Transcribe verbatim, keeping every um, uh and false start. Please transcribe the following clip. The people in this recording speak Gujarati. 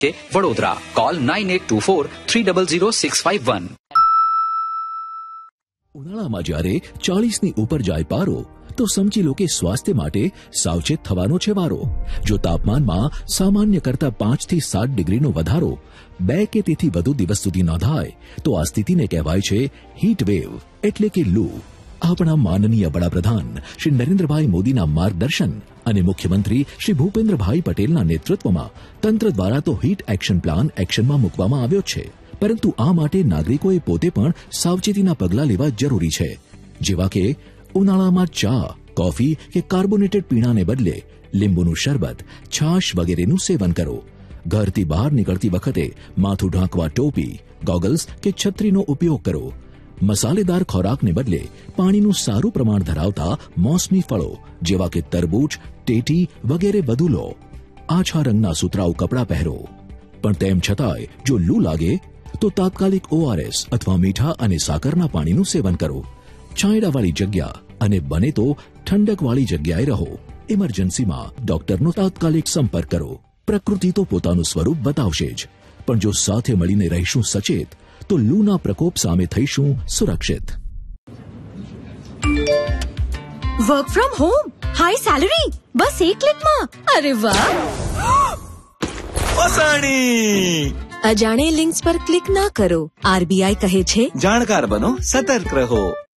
Vadodara. Call nine eight two four three double zero six five one. ઉનાળામાં જ્યારે ચાળીસની ઉપર જાય પારો તો સમજી લો કે સ્વાસ્થ્ય માટે સાવચેત થવાનો છે વારો. જો તાપમાનમાં સામાન્ય કરતા પાંચ થી સાત ડિગ્રીનો વધારો બે કે તેથી વધુ દિવસ સુધી નોંધાય તો આ સ્થિતિને કહેવાય છે હીટ વેવ એટલે કે લૂ. આપણા માનનીય વડાપ્રધાન શ્રી નરેન્દ્રભાઈ મોદીના માર્ગદર્શન અને મુખ્યમંત્રી શ્રી ભૂપેન્દ્રભાઈ પટેલના નેતૃત્વમાં તંત્ર દ્વારા તો હીટ એક્શન પ્લાન એક્શનમાં મૂકવામાં આવ્યો છે, પરંતુ આ માટે નાગરિકોએ પોતે પણ સાવચેતીના પગલાં લેવા જરૂરી છે, જેવા કે ઉનાળામાં ચા, કોફી કે કાર્બોનેટેડ પીણાને બદલે લીંબુનું શરબત, છાશ વગેરેનું સેવન કરો. ઘરથી બહાર નીકળતી વખતે માથું ઢાંકવા ટોપી, ગોગલ્સ કે છત્રીનો ઉપયોગ કરો. મસાલેદાર ખોરાકને બદલે પાણીનું સારું પ્રમાણ ધરાવતા મોસમી ફળો જેવા કે તરબૂચ, ટેટી વગેરે વધુ લો. આછા રંગના સુતરાઉ કપડાં પહેરો. પણ તેમ છતાંય જો લૂ લાગે તો તાત્કાલિક ઓઆરએસ અથવા મીઠા અને સાકરના પાણીનું સેવન કરો. છાંયડાવાળી જગ્યા અને બને તો ઠંડકવાળી જગ્યાએ રહો. ઇમરજન્સીમાં ડોક્ટરનો તાત્કાલિક સંપર્ક કરો. પ્રકૃતિ તો પોતાનું સ્વરૂપ બતાવશે જ, પણ જો સાથે મળીને રહીશું સચેત તો લૂના પ્રકોપ સામે થઈશું સુરક્ષિત. Work from home, high salary, બસ એક ક્લિકમાં. અરે વાહ! ફસાણી! અજાણે લિંક્સ પર ક્લિક ના કરો. આરબીઆઈ કહે છે, જાણકાર બનો, સતર્ક રહો.